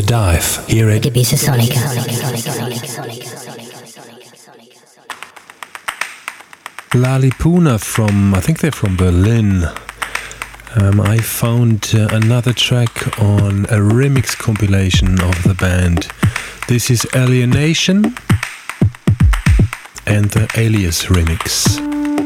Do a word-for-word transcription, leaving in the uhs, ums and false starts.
Dive here at Ibiza Sonica. Lalipuna from, I think they're from Berlin. Um, I found uh, another track on a remix compilation of the band. This is Alienation and the Alias remix.